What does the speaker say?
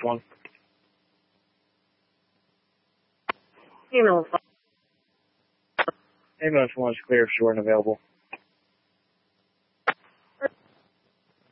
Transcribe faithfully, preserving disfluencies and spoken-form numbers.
one. Ambulance. Ambulance one is clear if short and available.